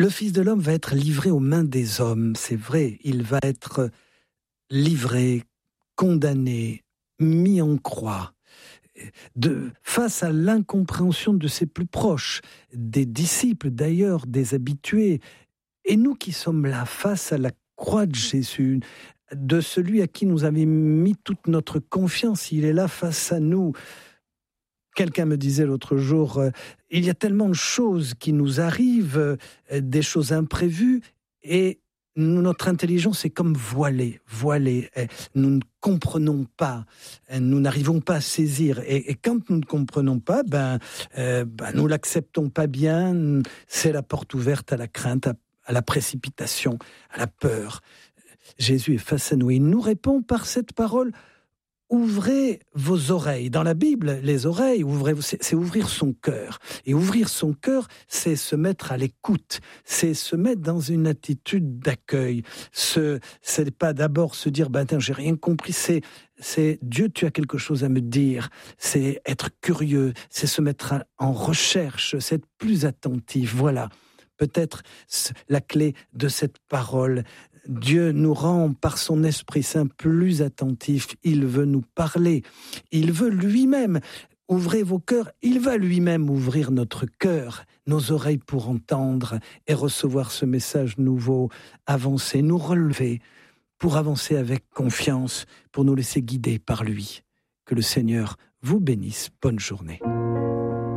Le Fils de l'homme va être livré aux mains des hommes, c'est vrai, il va être livré, condamné, mis en croix, face à l'incompréhension de ses plus proches, des disciples d'ailleurs, des habitués, et nous qui sommes là face à la croix de Jésus, de celui à qui nous avons mis toute notre confiance, il est là face à nous. Quelqu'un me disait l'autre jour, il y a tellement de choses qui nous arrivent, des choses imprévues, et notre intelligence est comme voilée. Nous ne comprenons pas, nous n'arrivons pas à saisir. Et quand nous ne comprenons pas, nous l'acceptons pas bien, c'est la porte ouverte à la crainte, à la précipitation, à la peur. Jésus est face à nous, il nous répond par cette parole. Ouvrez vos oreilles. Dans la Bible, les oreilles, c'est ouvrir son cœur. Et ouvrir son cœur, c'est se mettre à l'écoute. C'est se mettre dans une attitude d'accueil. C'est pas d'abord se dire, j'ai rien compris. C'est Dieu, tu as quelque chose à me dire. C'est être curieux. C'est se mettre en recherche. C'est être plus attentif. Voilà. Peut-être la clé de cette parole. Dieu nous rend par son Esprit Saint plus attentifs. Il veut nous parler. Il veut lui-même ouvrir vos cœurs. Il va lui-même ouvrir notre cœur, nos oreilles pour entendre et recevoir ce message nouveau. Avancer, nous relever pour avancer avec confiance, pour nous laisser guider par lui. Que le Seigneur vous bénisse. Bonne journée.